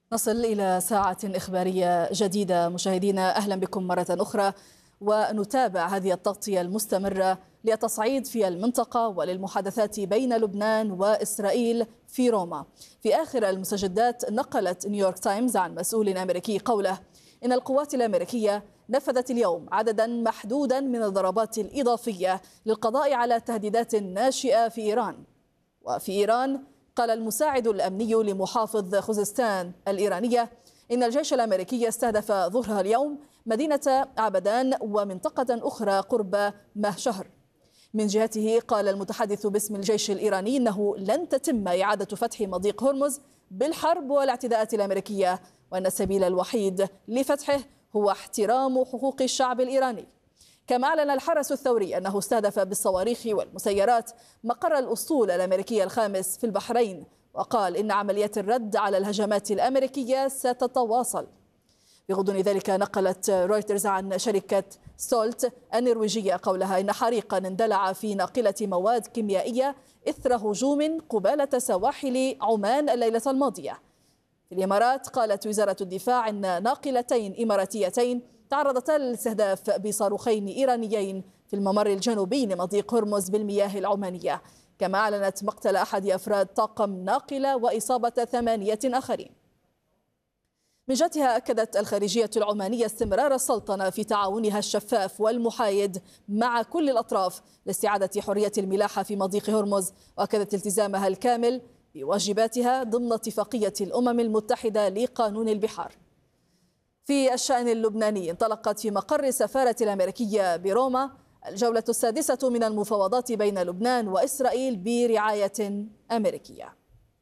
نصل إلى ساعة إخبارية جديدة مشاهدينا، أهلا بكم مرة أخرى، ونتابع هذه التغطية المستمرة للتصعيد في المنطقة وللمحادثات بين لبنان وإسرائيل في روما. في آخر المستجدات نقلت نيويورك تايمز عن مسؤول أمريكي قوله إن القوات الأمريكية نفذت اليوم عددا محدودا من الضربات الإضافية للقضاء على التهديدات الناشئة في إيران. وفي إيران قال المساعد الأمني لمحافظ خوزستان الإيرانية إن الجيش الأمريكي استهدف ظهر اليوم مدينة عبدان ومنطقة أخرى قرب مهشهر. من جهته قال المتحدث باسم الجيش الإيراني إنه لن تتم إعادة فتح مضيق هرمز بالحرب والاعتداءات الأمريكية، وأن السبيل الوحيد لفتحه هو احترام حقوق الشعب الإيراني. كما أعلن الحرس الثوري أنه استهدف بالصواريخ والمسيرات مقر الأسطول الأمريكي الخامس في البحرين، وقال إن عمليات الرد على الهجمات الأمريكية ستتواصل. بغضون ذلك نقلت رويترز عن شركة سولت النرويجية قولها إن حريقا اندلع في ناقلة مواد كيميائية إثر هجوم قبالة سواحل عمان الليلة الماضية. في الإمارات قالت وزارة الدفاع إن ناقلتين إماراتيتين تعرضتا للاستهداف بصاروخين إيرانيين في الممر الجنوبي لمضيق هرمز بالمياه العمانية. كما أعلنت مقتل أحد أفراد طاقم ناقلة وإصابة 8 آخرين. من جهتها أكدت الخارجية العمانية استمرار السلطنة في تعاونها الشفاف والمحايد مع كل الأطراف لاستعادة حرية الملاحة في مضيق هرمز، وأكدت التزامها الكامل بواجباتها ضمن اتفاقية الأمم المتحدة لقانون البحار. في الشأن اللبناني انطلقت في مقر السفارة الأمريكية بروما الجولة السادسة من المفاوضات بين لبنان وإسرائيل برعاية أمريكية.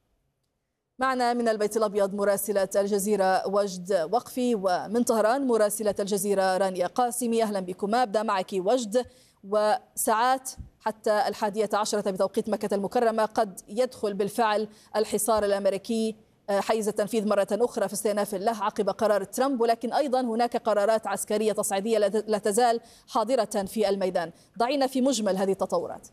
معنا من البيت الأبيض مراسلة الجزيرة وجد وقفي، ومن طهران مراسلة الجزيرة رانيا قاسمي. أهلا بكما. أبدأ معك وجد، وساعات حتى 11 بتوقيت مكة المكرمة قد يدخل بالفعل الحصار الأمريكي حيز التنفيذ مرة أخرى في استئناف له عقب قرار ترامب، ولكن أيضا هناك قرارات عسكرية تصعيدية لا تزال حاضرة في الميدان. ضعينا في مجمل هذه التطورات.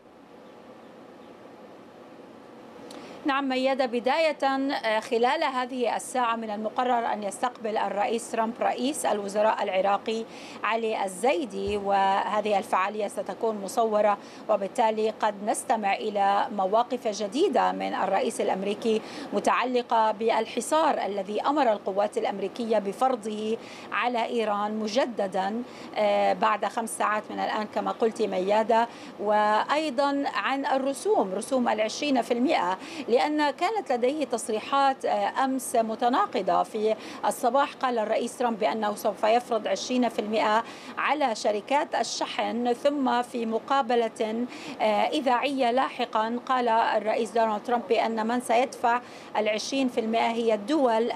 نعم ميادة، بداية خلال هذه الساعة من المقرر أن يستقبل الرئيس ترامب رئيس الوزراء العراقي علي الزيدي، وهذه الفعالية ستكون مصورة، وبالتالي قد نستمع إلى مواقف جديدة من الرئيس الأمريكي متعلقة بالحصار الذي أمر القوات الأمريكية بفرضه على إيران مجددا بعد 5 ساعات من الآن كما قلت ميادة، وأيضا عن رسوم 20%، لأن كانت لديه تصريحات أمس متناقضة. في الصباح قال الرئيس ترامب بأنه سوف يفرض 20% على شركات الشحن، ثم في مقابلة إذاعية لاحقا قال الرئيس دونالد ترامب بأن من سيدفع 20% هي الدول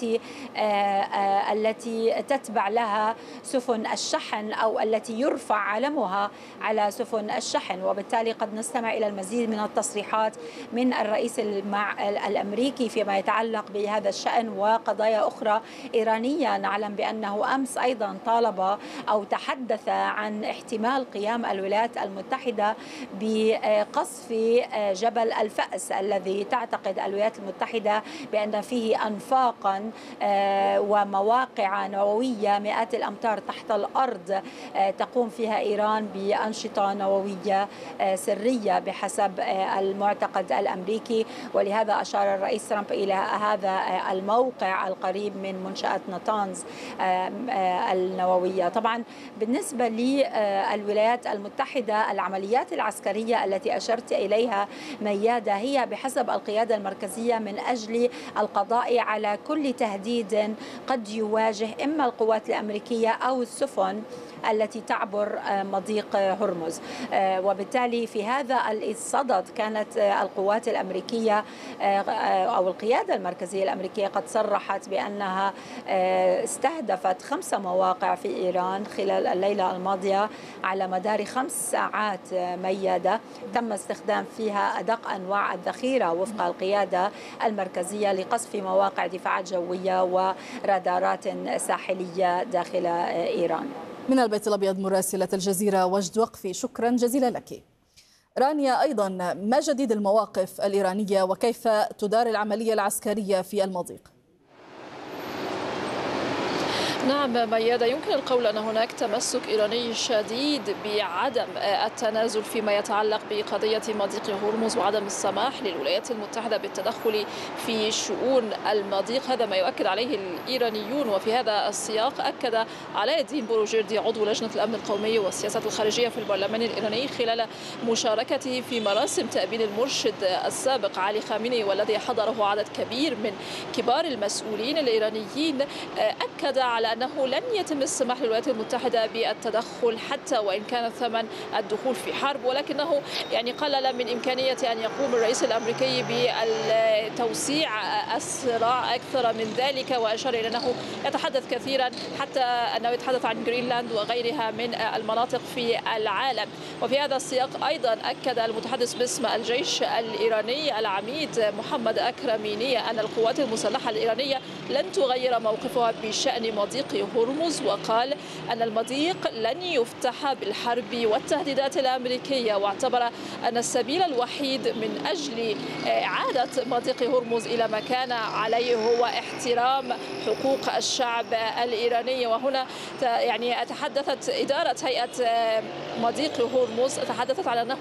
التي تتبع لها سفن الشحن أو التي يرفع علمها على سفن الشحن. وبالتالي قد نستمع إلى المزيد من التصريحات من الرئيس الأمريكي فيما يتعلق بهذا الشأن وقضايا أخرى إيرانية. نعلم بأنه أمس أيضا طالب أو تحدث عن احتمال قيام الولايات المتحدة بقصف جبل الفأس الذي تعتقد الولايات المتحدة بأن فيه أنفاقا ومواقع نووية مئات الأمتار تحت الأرض تقوم فيها إيران بأنشطة نووية سرية بحسب المعتقد الأمريكي. ولهذا أشار الرئيس ترامب إلى هذا الموقع القريب من منشأة ناتانز النووية. طبعا بالنسبة للولايات المتحدة العمليات العسكرية التي أشرت إليها ميادة هي بحسب القيادة المركزية من أجل القضاء على كل تهديد قد يواجه إما القوات الأمريكية أو السفن التي تعبر مضيق هرمز. وبالتالي في هذا الصدد كانت القوات الأمريكية أو القيادة المركزية الأمريكية قد صرحت بأنها استهدفت 5 مواقع في إيران خلال الليلة الماضية على مدار 5 ساعات ميادة، تم استخدام فيها أدق أنواع الذخيرة وفق القيادة المركزية لقصف مواقع دفاعات جوية ورادارات ساحلية داخل إيران. من البيت الأبيض مراسلة الجزيرة وجد وقفي، شكرا جزيلا لك. رانيا، أيضا ما جديد المواقف الإيرانية وكيف تدار العملية العسكرية في المضيق؟ نعم ميادة، يمكن القول أن هناك تمسك إيراني شديد بعدم التنازل فيما يتعلق بقضية مضيق هرمز وعدم السماح للولايات المتحدة بالتدخل في شؤون المضيق. هذا ما يؤكد عليه الإيرانيون. وفي هذا السياق أكد علاء الدين بروجردي عضو لجنة الأمن القومي والسياسات الخارجية في البرلمان الإيراني خلال مشاركته في مراسم تأبين المرشد السابق علي خامنئي والذي حضره عدد كبير من كبار المسؤولين الإيرانيين، أكد على أنه لن يتم السماح للولايات المتحدة بالتدخل حتى وإن كان ثمن الدخول في حرب، ولكنه قلل من إمكانية أن يقوم الرئيس الأمريكي بتوسيع الصراع أكثر من ذلك، وأشار إلى أنه يتحدث كثيرا حتى أنه يتحدث عن جرينلاند وغيرها من المناطق في العالم. وفي هذا السياق أيضا أكد المتحدث باسم الجيش الإيراني العميد محمد أكرميني أن القوات المسلحة الإيرانية لن تغير موقفها بشأن مضيق هرمز، وقال أن المضيق لن يفتح بالحرب والتهديدات الأمريكية، واعتبر أن السبيل الوحيد من أجل إعادة مضيق هرمز إلى ما كان عليه هو احترام حقوق الشعب الإيراني. وهنا تحدثت إدارة هيئة مضيق هرمز تحدثت على أنه